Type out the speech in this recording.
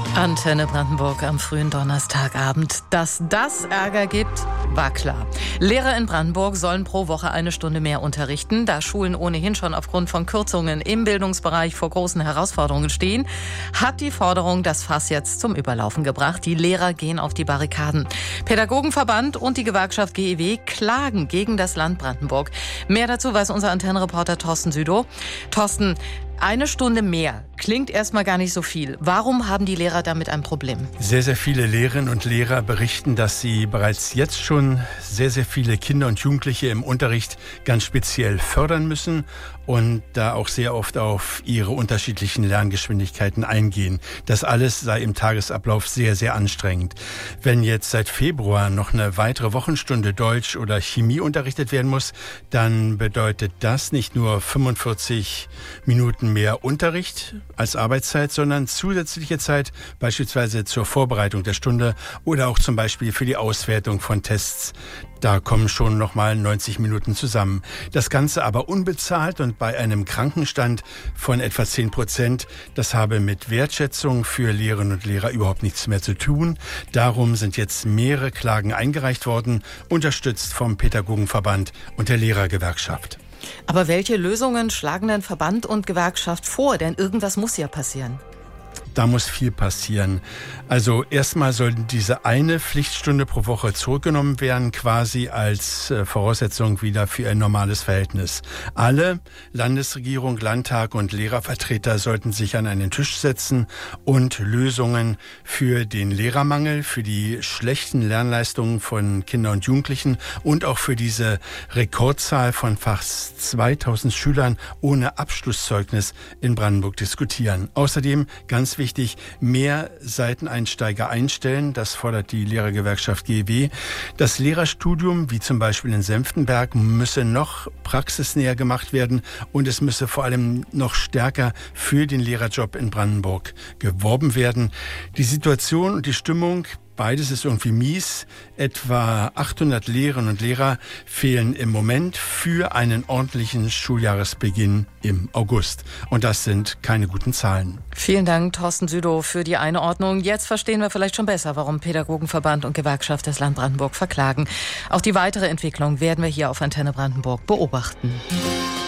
Antenne Brandenburg am frühen Donnerstagabend. Dass das Ärger gibt, war klar. Lehrer in Brandenburg sollen pro Woche 1 Stunde mehr unterrichten. Da Schulen ohnehin schon aufgrund von Kürzungen im Bildungsbereich vor großen Herausforderungen stehen, hat die Forderung das Fass jetzt zum Überlaufen gebracht. Die Lehrer gehen auf die Barrikaden. Pädagogenverband und die Gewerkschaft GEW klagen gegen das Land Brandenburg. Mehr dazu weiß unser Antennenreporter Thorsten Südow. Thorsten, 1 Stunde mehr klingt erstmal gar nicht so viel. Warum haben die Lehrer damit ein Problem? Sehr, sehr viele Lehrerinnen und Lehrer berichten, dass sie bereits jetzt schon sehr, sehr viele Kinder und Jugendliche im Unterricht ganz speziell fördern müssen und da auch sehr oft auf ihre unterschiedlichen Lerngeschwindigkeiten eingehen. Das alles sei im Tagesablauf sehr, sehr anstrengend. Wenn jetzt seit Februar noch eine weitere Wochenstunde Deutsch oder Chemie unterrichtet werden muss, dann bedeutet das nicht nur 45 Minuten mehr Unterricht als Arbeitszeit, sondern zusätzliche Zeit beispielsweise zur Vorbereitung der Stunde oder auch zum Beispiel für die Auswertung von Tests. Da kommen schon nochmal 90 Minuten zusammen. Das Ganze aber unbezahlt und bei einem Krankenstand von etwa 10%. Das habe mit Wertschätzung für Lehrerinnen und Lehrer überhaupt nichts mehr zu tun. Darum sind jetzt mehrere Klagen eingereicht worden, unterstützt vom Pädagogenverband und der Lehrergewerkschaft. Aber welche Lösungen schlagen denn Verband und Gewerkschaft vor? Denn irgendwas muss ja passieren. Da muss viel passieren. Also erstmal soll diese eine Pflichtstunde pro Woche zurückgenommen werden, quasi als Voraussetzung wieder für ein normales Verhältnis. Alle, Landesregierung, Landtag und Lehrervertreter sollten sich an einen Tisch setzen und Lösungen für den Lehrermangel, für die schlechten Lernleistungen von Kindern und Jugendlichen und auch für diese Rekordzahl von fast 2000 Schülern ohne Abschlusszeugnis in Brandenburg diskutieren. Außerdem, ganz wichtig, mehr Seiteneinsteiger einstellen. Das fordert die Lehrergewerkschaft GEW. Das Lehrerstudium, wie zum Beispiel in Senftenberg, müsse noch praxisnäher gemacht werden und es müsse vor allem noch stärker für den Lehrerjob in Brandenburg geworben werden. Die Situation und die Stimmung, beides ist irgendwie mies. Etwa 800 Lehrerinnen und Lehrer fehlen im Moment für einen ordentlichen Schuljahresbeginn im August. Und das sind keine guten Zahlen. Vielen Dank, Thorsten Südow, für die Einordnung. Jetzt verstehen wir vielleicht schon besser, warum Pädagogenverband und Gewerkschaft das Land Brandenburg verklagen. Auch die weitere Entwicklung werden wir hier auf Antenne Brandenburg beobachten.